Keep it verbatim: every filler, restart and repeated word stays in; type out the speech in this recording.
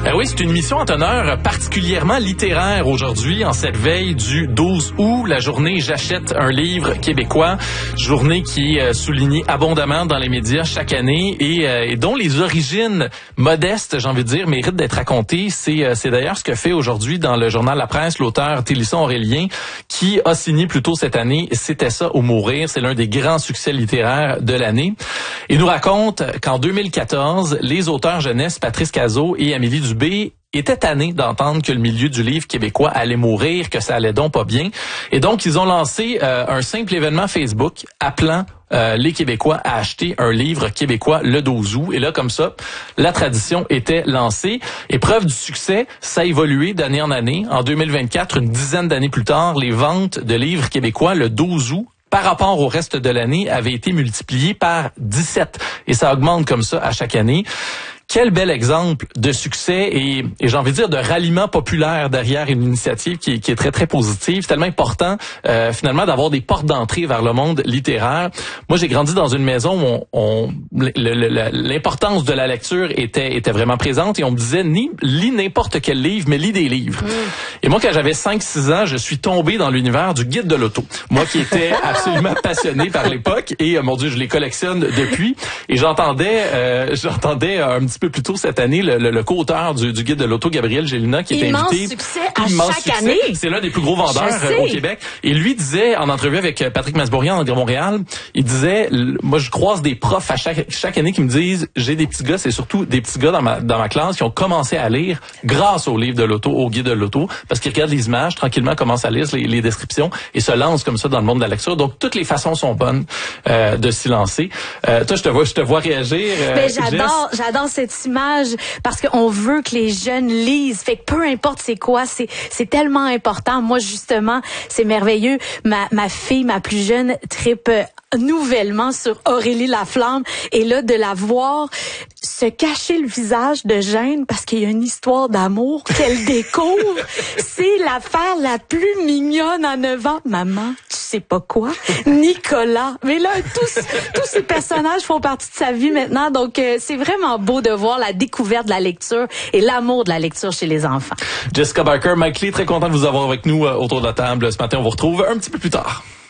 Euh, oui, c'est une mission en teneur particulièrement littéraire aujourd'hui, en cette veille du douze août, la journée J'achète un livre québécois, journée qui est soulignée abondamment dans les médias chaque année et, euh, et dont les origines modestes, j'ai envie de dire, méritent d'être racontées. C'est, euh, c'est d'ailleurs ce que fait aujourd'hui dans le journal La Presse l'auteur Télisson Aurélien, qui a signé plus tôt cette année « C'était ça ou mourir ». C'est l'un des grands succès littéraires de l'année. Il nous raconte qu'en deux mille quatorze, les auteurs jeunesse Patrice Cazot et Amélie Dubé étaient tannés d'entendre que le milieu du livre québécois allait mourir, que ça allait donc pas bien. Et donc, ils ont lancé euh, un simple événement Facebook appelant euh, les Québécois à acheter un livre québécois le douze août. Et là, comme ça, la tradition était lancée. Et preuve du succès, ça a évolué d'année en année. En deux mille vingt-quatre, une dizaine d'années plus tard, les ventes de livres québécois le douze août par rapport au reste de l'année, avait été multiplié par dix-sept. Et ça augmente comme ça à chaque année. Quel bel exemple de succès et, et j'ai envie de dire de ralliement populaire derrière une initiative qui, qui est très, très positive. C'est tellement important, euh, finalement, d'avoir des portes d'entrée vers le monde littéraire. Moi, j'ai grandi dans une maison où on, on, le, le, l'importance de la lecture était, était vraiment présente et on me disait, ni, lis n'importe quel livre, mais lis des livres. Mmh. Et moi, quand j'avais cinq six ans, je suis tombé dans l'univers du guide de l'auto. Moi qui étais absolument passionné par l'époque et, euh, mon Dieu, je les collectionne depuis. Et j'entendais, euh, j'entendais un petit peu plus tôt cette année le, le, le co-auteur du, du guide de l'auto, Gabriel Gélina, qui était invité. Succès à immense chaque succès. année. C'est l'un des plus gros vendeurs euh, au Québec. Et lui disait, en entrevue avec Patrick Masbourian en Montréal, il disait, moi je croise des profs à chaque, chaque année qui me disent, j'ai des petits gars, c'est surtout des petits gars dans ma, dans ma classe qui ont commencé à lire grâce au livre de l'auto, au guide de l'auto, parce qu'ils regardent les images, tranquillement commencent à lire les, les descriptions et se lancent comme ça dans le monde de la lecture. Donc toutes les façons sont bonnes euh, de s'y lancer. Euh, toi, je te vois, je te vois réagir. Euh, Mais j'adore, Jess. j'adore cette image parce qu'on veut que les jeunes lisent. Fait que peu importe c'est quoi, c'est c'est tellement important. Moi justement, c'est merveilleux. Ma ma fille, ma plus jeune, tripe nouvellement sur Aurélie Laflamme et là de la voir se cacher le visage de gêne parce qu'il y a une histoire d'amour qu'elle découvre. C'est l'affaire la plus mignonne à neuf ans. Maman, tu sais pas quoi? Nicolas. Mais là, tous, tous ces personnages font partie de sa vie maintenant. Donc, euh, c'est vraiment beau de voir la découverte de la lecture et l'amour de la lecture chez les enfants. Jessica Barker, Mike Lee, très content de vous avoir avec nous euh, autour de la table ce matin. On vous retrouve un petit peu plus tard.